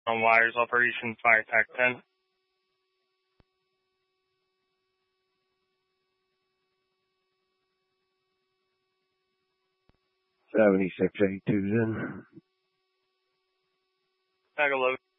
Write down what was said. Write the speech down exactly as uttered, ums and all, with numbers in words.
On wires operation fire tac ten. seventy-six eighty-two then. Tag eleven.